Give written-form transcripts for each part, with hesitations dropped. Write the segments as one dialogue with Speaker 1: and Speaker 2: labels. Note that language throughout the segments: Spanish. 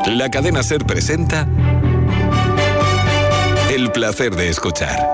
Speaker 1: La cadena SER presenta El placer de escuchar.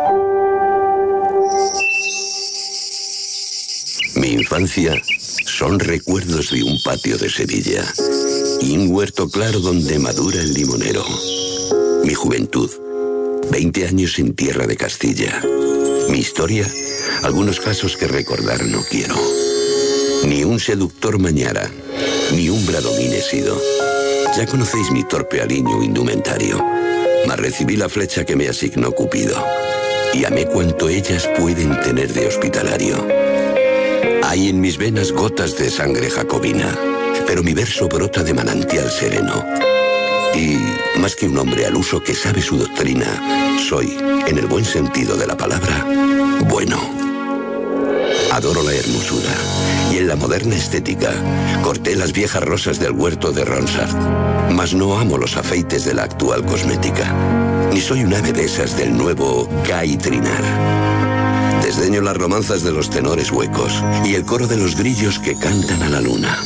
Speaker 2: Mi infancia son recuerdos de un patio de Sevilla y un huerto claro donde madura el limonero. Mi juventud, 20 años en tierra de Castilla. Mi historia, algunos casos que recordar no quiero. Ni un seductor mañara, ni un bradomín he sido. Ya conocéis mi torpe aliño indumentario, mas recibí la flecha que me asignó Cupido y amé cuanto ellas pueden tener de hospitalario. Hay en mis venas gotas de sangre jacobina, pero mi verso brota de manantial sereno. Y, más que un hombre al uso que sabe su doctrina, soy, en el buen sentido de la palabra, bueno. Adoro la hermosura, y en la moderna estética corté las viejas rosas del huerto de Ronsard, mas no amo los afeites de la actual cosmética, ni soy un ave de esas del nuevo gaitrinar. Desdeño las romanzas de los tenores huecos y el coro de los grillos que cantan a la luna.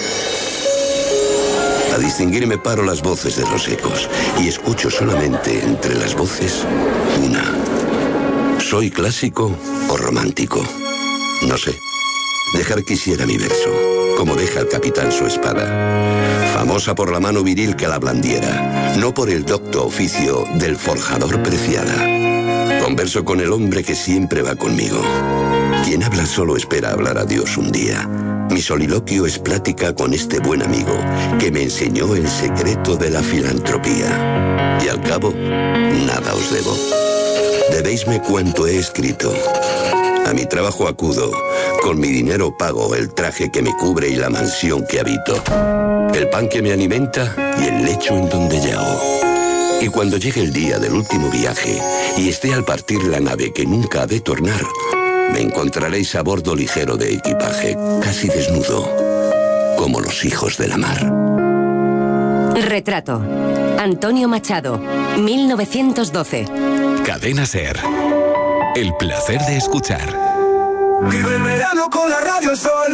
Speaker 2: A distinguirme paro las voces de los ecos y escucho solamente entre las voces una. ¿Soy clásico o romántico? No sé. Dejar quisiera mi verso, como deja el capitán su espada, famosa por la mano viril que la blandiera, no por el docto oficio del forjador preciada. Converso con el hombre que siempre va conmigo. Quien habla solo espera hablar a Dios un día. Mi soliloquio es plática con este buen amigo que me enseñó el secreto de la filantropía. Y al cabo, nada os debo. Debéisme cuanto he escrito. A mi trabajo acudo, con mi dinero pago el traje que me cubre y la mansión que habito, el pan que me alimenta y el lecho en donde yago. Y cuando llegue el día del último viaje y esté al partir la nave que nunca ha de tornar, me encontraréis a bordo ligero de equipaje, casi desnudo, como los hijos de la mar.
Speaker 3: Retrato. Antonio Machado, 1912.
Speaker 1: Cadena SER. El placer de escuchar.
Speaker 4: Vive el verano con la Radio Sol.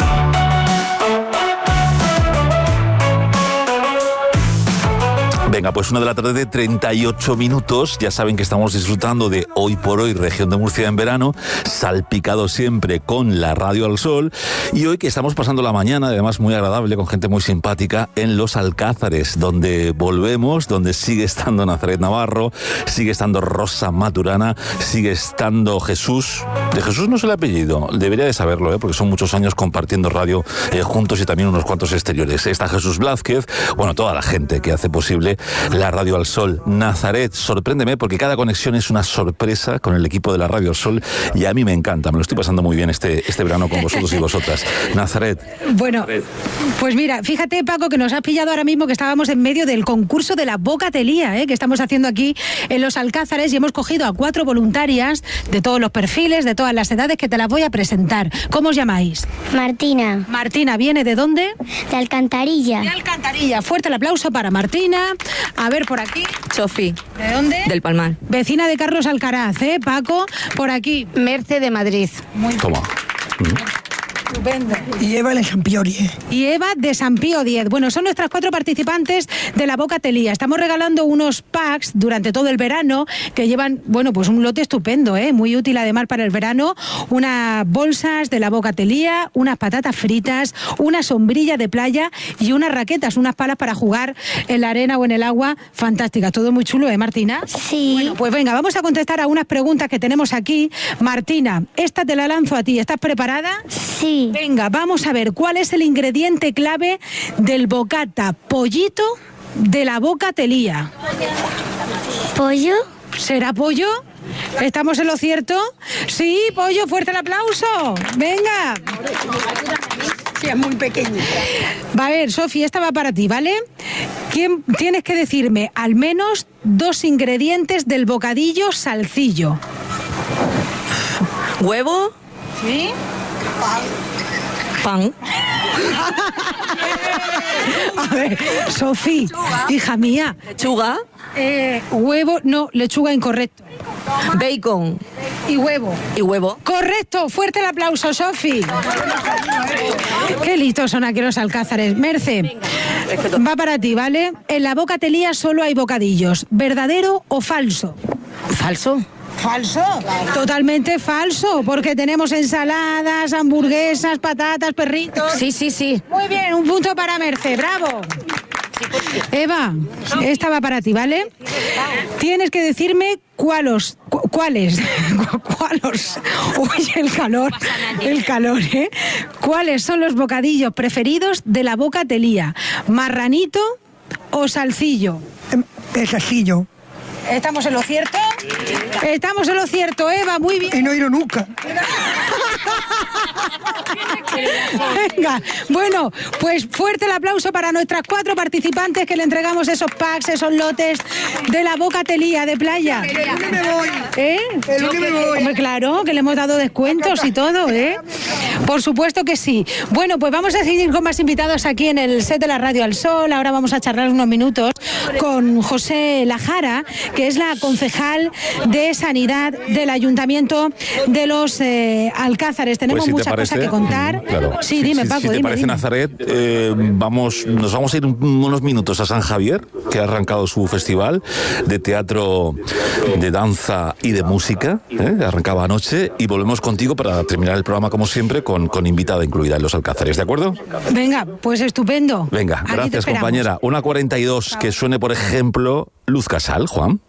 Speaker 5: Venga, pues 1:38 p.m. Ya saben que estamos disfrutando de Hoy por Hoy, Región de Murcia en verano, salpicado siempre con la radio al sol. Y hoy que estamos pasando la mañana, además muy agradable, con gente muy simpática, en Los Alcázares, donde volvemos, donde sigue estando Nazaret Navarro, sigue estando Rosa Maturana, sigue estando Jesús. De Jesús no sé el apellido, debería de saberlo, porque son muchos años compartiendo radio juntos y también unos cuantos exteriores. Está Jesús Blázquez, bueno, toda la gente que hace posible la Radio al Sol. Nazaret, sorpréndeme, porque cada conexión es una sorpresa con el equipo de la Radio al Sol y a mí me encanta, me lo estoy pasando muy bien este verano con vosotros y vosotras. Nazaret.
Speaker 6: Bueno, pues mira, fíjate, Paco, que nos has pillado ahora mismo que estábamos en medio del concurso de la bocatelía, que estamos haciendo aquí en Los Alcázares, y hemos cogido a 4 voluntarias de todos los perfiles, de todas las edades, que te las voy a presentar. ¿Cómo os llamáis?
Speaker 7: Martina.
Speaker 6: Martina, ¿viene de dónde?
Speaker 7: De Alcantarilla.
Speaker 6: De Alcantarilla. Fuerte el aplauso para Martina. A ver, por aquí.
Speaker 8: Sofi.
Speaker 6: ¿De dónde?
Speaker 8: Del Palmar.
Speaker 6: Vecina de Carlos Alcaraz, Paco. Por aquí.
Speaker 8: Merce de Madrid.
Speaker 6: Muy
Speaker 5: ¿Cómo?
Speaker 6: Estupendo.
Speaker 9: Y Eva de San Pío X.
Speaker 6: Y Eva de San Pío X. Bueno, son nuestras 4 participantes de la bocatelía. Estamos regalando unos packs durante todo el verano que llevan, bueno, pues un lote estupendo, muy útil además para el verano. Unas bolsas de la bocatelía, unas patatas fritas, una sombrilla de playa y unas raquetas, unas palas para jugar en la arena o en el agua. Fantásticas. Todo muy chulo, Martina?
Speaker 7: Sí.
Speaker 6: Bueno, pues venga, vamos a contestar a unas preguntas que tenemos aquí. Martina, esta te la lanzo a ti. ¿Estás preparada?
Speaker 7: Sí.
Speaker 6: Venga, vamos a ver, ¿cuál es el ingrediente clave del bocata pollito de la bocatelía?
Speaker 7: ¿Pollo?
Speaker 6: ¿Será pollo? ¿Estamos en lo cierto? Sí, pollo, fuerte el aplauso. Venga.
Speaker 9: Sí, es muy pequeña.
Speaker 6: Va a ver, Sofi, esta va para ti, ¿vale? Tienes que decirme al menos 2 ingredientes del bocadillo salcillo.
Speaker 8: ¿Huevo?
Speaker 6: ¿Sí?
Speaker 8: Pan.
Speaker 6: A ver, Sofi, hija mía.
Speaker 8: Lechuga.
Speaker 6: Huevo, no, lechuga incorrecto.
Speaker 8: Bacon.
Speaker 6: Y huevo.
Speaker 8: Y huevo.
Speaker 6: Correcto, fuerte el aplauso, Sofi. Qué listos son aquí los Alcázares. Merce, Va para ti, ¿vale? En la Bocatelía solo hay bocadillos. ¿Verdadero o falso?
Speaker 8: ¿Falso?
Speaker 6: ¿Falso? Totalmente falso, porque tenemos ensaladas, hamburguesas, patatas, perritos.
Speaker 8: Sí.
Speaker 6: Muy bien, un punto para Merce, bravo. Eva, esta va para ti, ¿vale? Tienes que decirme cuáles. Uy, el calor, ¿eh? ¿Cuáles son los bocadillos preferidos de la Bocatelía? ¿Marranito o salsillo?
Speaker 9: El salsillo.
Speaker 6: ¿Estamos en lo cierto? Estamos en lo cierto, Eva, muy bien.
Speaker 9: Y no he ido nunca.
Speaker 6: Venga, bueno, pues fuerte el aplauso para nuestras 4 participantes que le entregamos esos packs, esos lotes de la Bocatelía de playa.
Speaker 9: Me voy.
Speaker 6: ¿Eh?
Speaker 9: Me voy.
Speaker 6: Hombre, claro, que le hemos dado descuentos y todo, ¿eh? Por supuesto que sí. Bueno, pues vamos a seguir con más invitados aquí en el set de la Radio al Sol. Ahora vamos a charlar unos minutos con José Lajara, que es la concejal de Sanidad del Ayuntamiento de los Alcázares. Tenemos
Speaker 5: Pues, si
Speaker 6: muchas cosas que contar.
Speaker 5: Claro.
Speaker 6: Sí, dime, Paco,
Speaker 5: si te
Speaker 6: dime.
Speaker 5: parece, Nazaret, nos vamos a ir unos minutos a San Javier, que ha arrancado su festival de teatro, de danza y de música. Arrancaba anoche y volvemos contigo para terminar el programa, como siempre, con invitada incluida en los Alcázares, ¿de acuerdo?
Speaker 6: Venga, pues estupendo.
Speaker 5: Venga,
Speaker 6: Aquí te
Speaker 5: gracias,
Speaker 6: esperamos.
Speaker 5: compañera. 1:42, que suene, por ejemplo, Luz Casal, Juan.